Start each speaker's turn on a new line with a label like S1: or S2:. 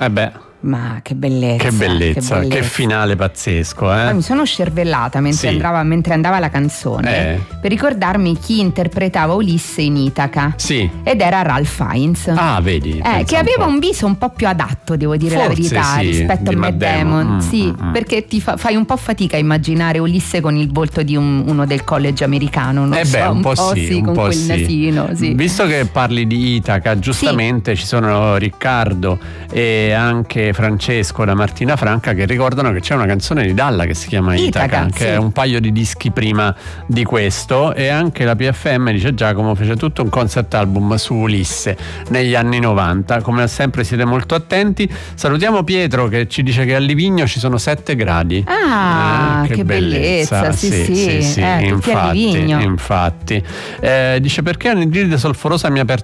S1: beh.
S2: Ma che bellezza,
S1: che bellezza, che finale pazzesco,
S2: Poi mi sono scervellata mentre andava la canzone per ricordarmi chi interpretava Ulisse in Itaca.
S1: Sì.
S2: Ed era Ralph Fiennes.
S1: Ah, vedi.
S2: Che aveva un viso un po' più adatto, devo dire la verità, rispetto a Matt Damon. Perché fai un po' fatica a immaginare Ulisse con il volto di uno del college americano, non so,
S1: un po' sì,
S2: con quel nasino. Sì.
S1: Visto che parli di Itaca, giustamente ci sono Riccardo e anche Francesco da Martina Franca che ricordano che c'è una canzone di Dalla che si chiama Itaca, che è un paio di dischi prima di questo, e anche la PFM, dice Giacomo, fece tutto un concept album su Ulisse negli anni 90. Come sempre siete molto attenti. Salutiamo Pietro che ci dice che a Livigno ci sono 7 gradi.
S2: Che bellezza. Sì.
S1: Infatti. Dice perché anidride solforosa mi ha aperto